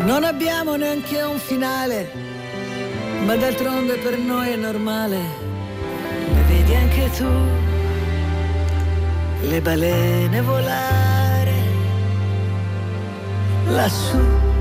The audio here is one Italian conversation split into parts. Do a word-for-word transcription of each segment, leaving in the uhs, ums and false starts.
Non abbiamo neanche un finale, ma d'altronde per noi è normale. Le vedi anche tu, le balene volare lassù.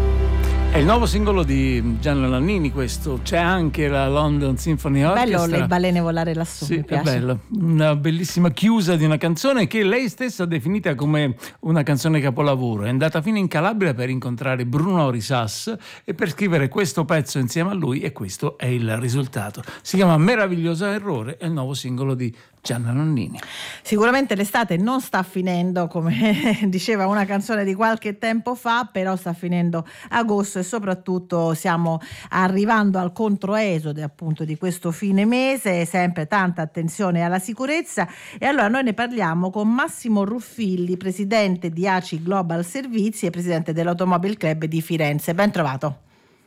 È il nuovo singolo di Gianna Nannini questo, c'è anche la London Symphony Orchestra. Bello le balene volare lassù, sì, mi piace. È bello, una bellissima chiusa di una canzone che lei stessa ha definita come una canzone capolavoro. È andata fino in Calabria per incontrare Bruno Risas e per scrivere questo pezzo insieme a lui, e questo è il risultato. Si chiama Meraviglioso Errore, è il nuovo singolo di Gianna Nannini. Sicuramente l'estate non sta finendo, come diceva una canzone di qualche tempo fa, però sta finendo agosto e soprattutto stiamo arrivando al controesodo appunto di questo fine mese, sempre tanta attenzione alla sicurezza. E allora noi ne parliamo con Massimo Ruffilli, presidente di A C I Global Servizi e presidente dell'Automobile Club di Firenze. Ben trovato.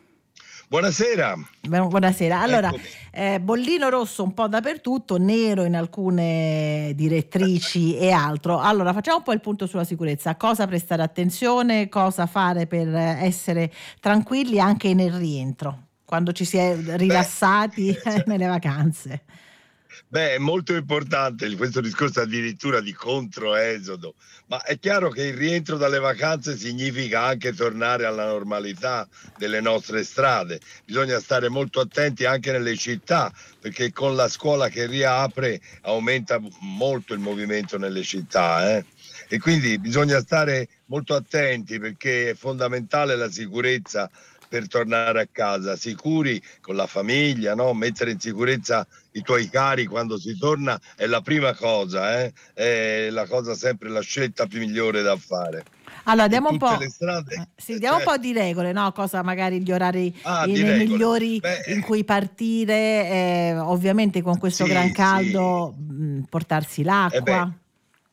Buonasera. Buonasera. Allora, eh, bollino rosso un po' dappertutto, nero in alcune direttrici e altro. Allora, facciamo un po' il punto sulla sicurezza. A cosa prestare attenzione, cosa fare per essere tranquilli anche nel rientro, quando ci si è rilassati Beh, nelle vacanze. Beh, è molto importante questo discorso addirittura di controesodo, ma è chiaro che il rientro dalle vacanze significa anche tornare alla normalità delle nostre strade. Bisogna stare molto attenti anche nelle città, perché con la scuola che riapre aumenta molto il movimento nelle città, eh? E quindi bisogna stare molto attenti, perché è fondamentale la sicurezza per tornare a casa, sicuri con la famiglia, no? Mettere in sicurezza i tuoi cari quando si torna è la prima cosa, eh? È la cosa sempre, la scelta più migliore da fare. Allora diamo un po', strade, sì, diamo cioè... un po' di regole, no? Cosa magari gli orari ah, i, migliori Beh... in cui partire, eh, ovviamente con questo sì, gran caldo, sì. mh, portarsi l'acqua. Eh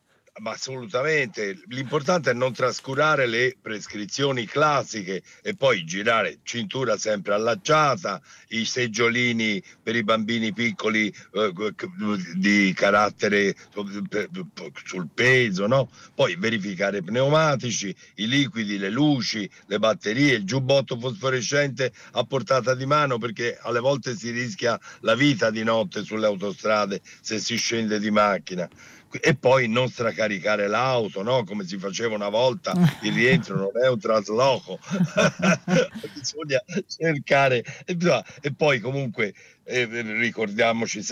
Ma assolutamente, l'importante è non trascurare le prescrizioni classiche e poi girare cintura sempre allacciata, i seggiolini per i bambini piccoli eh, di carattere sul peso, no? Poi verificare i pneumatici, i liquidi, le luci, le batterie, il giubbotto fosforescente a portata di mano, perché alle volte si rischia la vita di notte sulle autostrade se si scende di macchina. E poi non stracaricare l'auto, no? Come si faceva una volta, il rientro non è un trasloco. Bisogna cercare e poi comunque eh, ricordiamoci